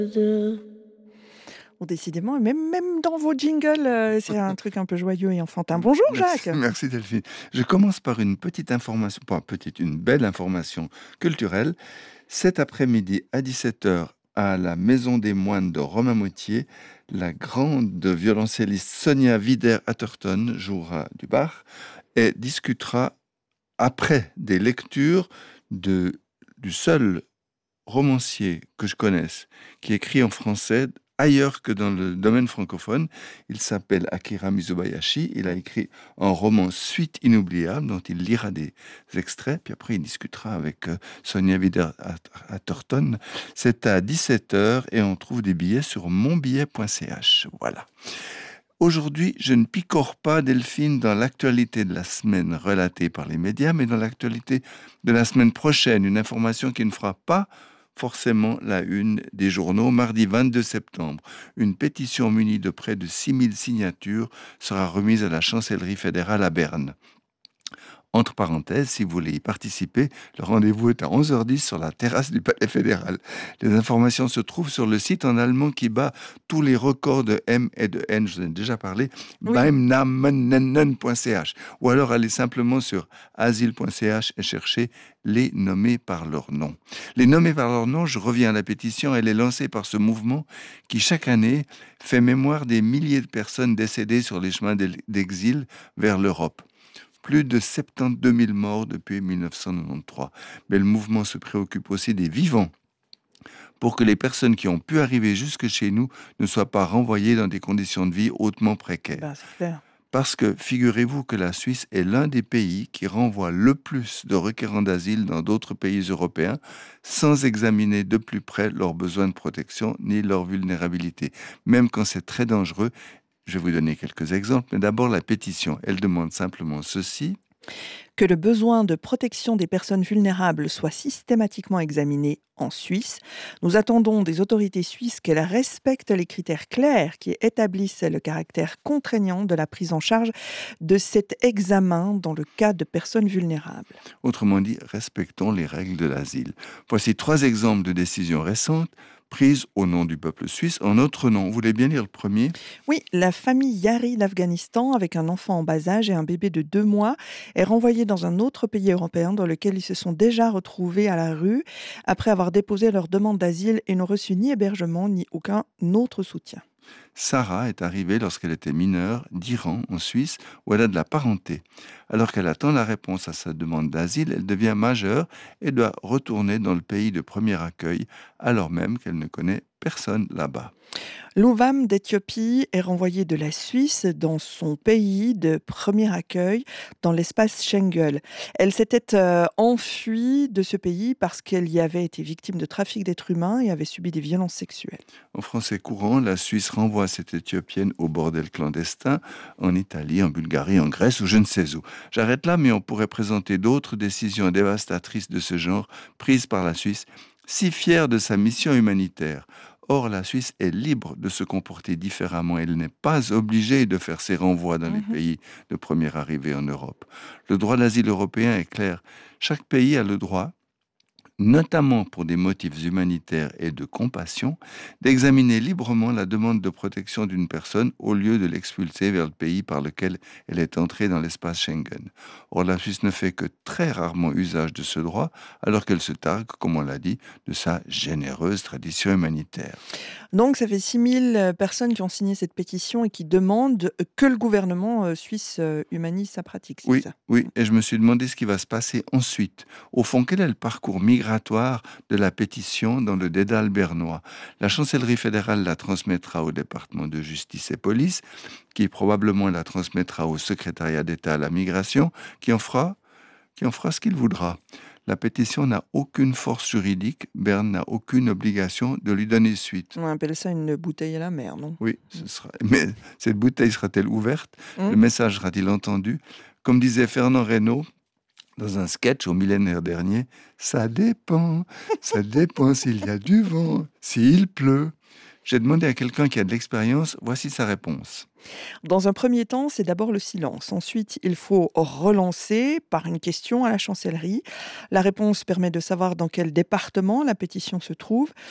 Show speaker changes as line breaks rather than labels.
Bon, décidément, même dans vos jingles, c'est un truc un peu joyeux et enfantin. Bonjour
Merci,
Jacques!
merci Delphine. Je commence par une petite information, pas petite, une belle information culturelle. Cet après-midi à 17 h à la Maison des Moines de Romainmôtier, la grande violoncelliste Sonia Wider-Atherton jouera du Bach et discutera après des lectures du seul romancier que je connaisse qui écrit en français ailleurs que dans le domaine francophone. Il s'appelle Akira Mizobayashi. Il a écrit un roman Suite inoubliable dont il lira des extraits, puis après il discutera avec Sonia Wider-Atherton. C'est à 17 h et on trouve des billets sur monbillet.ch. Voilà. Aujourd'hui, je ne picore pas, Delphine, dans l'actualité de la semaine relatée par les médias, mais dans l'actualité de la semaine prochaine, une information qui ne fera pas forcément la une des journaux. Mardi 22 septembre, une pétition munie de près de 6000 signatures sera remise à la Chancellerie fédérale à Berne. Entre parenthèses, si vous voulez y participer, le rendez-vous est à 11 h 10 sur la terrasse du Palais fédéral. Les informations se trouvent sur le site en allemand qui bat tous les records de M et de N, je vous en ai déjà parlé,
Oui.
beimnamennennen.ch. Ou alors allez simplement sur asile.ch et cherchez les nommés par leur nom. Les nommés par leur nom, je reviens à la pétition, elle est lancée par ce mouvement qui chaque année fait mémoire des milliers de personnes décédées sur les chemins d'exil vers l'Europe. Plus de 72 000 morts depuis 1993. Mais le mouvement se préoccupe aussi des vivants pour que les personnes qui ont pu arriver jusque chez nous ne soient pas renvoyées dans des conditions de vie hautement précaires.
Ben, c'est clair.
Parce que figurez-vous que la Suisse est l'un des pays qui renvoie le plus de requérants d'asile dans d'autres pays européens sans examiner de plus près leurs besoins de protection ni leur vulnérabilité, même quand c'est très dangereux. Je vais vous donner quelques exemples, mais d'abord la pétition. Elle demande simplement ceci.
Que le besoin de protection des personnes vulnérables soit systématiquement examiné en Suisse. Nous attendons des autorités suisses qu'elles respectent les critères clairs qui établissent le caractère contraignant de la prise en charge de cet examen dans le cas de personnes vulnérables.
Autrement dit, respectons les règles de l'asile. Voici 3 exemples de décisions récentes prises au nom du peuple suisse en notre nom. Vous voulez bien lire le premier ?
Oui, la famille Yari d'Afghanistan, avec un enfant en bas âge et un bébé de 2 mois, est renvoyée dans un autre pays européen dans lequel ils se sont déjà retrouvés à la rue après avoir déposé leur demande d'asile et n'ont reçu ni hébergement ni aucun autre soutien.
Sarah est arrivée lorsqu'elle était mineure d'Iran en Suisse où elle a de la parenté. Alors qu'elle attend la réponse à sa demande d'asile, elle devient majeure et doit retourner dans le pays de premier accueil alors même qu'elle ne connaît personne là-bas.
Louvam d'Éthiopie est renvoyée de la Suisse dans son pays de premier accueil dans l'espace Schengen. Elle s'était enfuie de ce pays parce qu'elle y avait été victime de trafic d'êtres humains et avait subi des violences sexuelles.
En français courant, la Suisse renvoie cette Éthiopienne au bordel clandestin en Italie, en Bulgarie, en Grèce ou je ne sais où. J'arrête là, mais on pourrait présenter d'autres décisions dévastatrices de ce genre prises par la Suisse, si fière de sa mission humanitaire. Or, la Suisse est libre de se comporter différemment. Elle n'est pas obligée de faire ses renvois dans les pays de première arrivée en Europe. Le droit d'asile européen est clair. Chaque pays a le droit, notamment pour des motifs humanitaires et de compassion, d'examiner librement la demande de protection d'une personne au lieu de l'expulser vers le pays par lequel elle est entrée dans l'espace Schengen. Or, la Suisse ne fait que très rarement usage de ce droit, alors qu'elle se targue, comme on l'a dit, de sa généreuse tradition humanitaire.
Donc ça fait 6000 personnes qui ont signé cette pétition et qui demandent que le gouvernement suisse humanise sa pratique, c'est
Oui,
ça?
oui, et je me suis demandé ce qui va se passer ensuite. Au fond, quel est le parcours migratoire de la pétition dans le dédale bernois ? La chancellerie fédérale la transmettra au département de justice et police, qui probablement la transmettra au secrétariat d'État à la migration, qui en fera ce qu'il voudra. La pétition n'a aucune force juridique, Berne n'a aucune obligation de lui donner suite.
On appelle ça une bouteille à la mer, non?
Oui, mais cette bouteille sera-t-elle ouverte ? Le message sera-t-il entendu ? Comme disait Fernand Reynaud dans un sketch au millénaire dernier, ça dépend s'il y a du vent, s'il pleut. J'ai demandé à quelqu'un qui a de l'expérience, voici sa réponse.
Dans un premier temps, c'est d'abord le silence. Ensuite, il faut relancer par une question à la chancellerie. La réponse permet de savoir dans quel département la pétition se trouve.